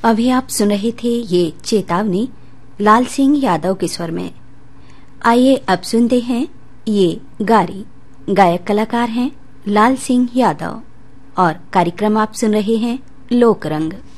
अभी आप सुन रहे थे ये चेतावनी लाल सिंह यादव के स्वर में। आइए अब सुनते हैं ये गारी। गायक कलाकार हैं लाल सिंह यादव और कार्यक्रम आप सुन रहे हैं लोकरंग।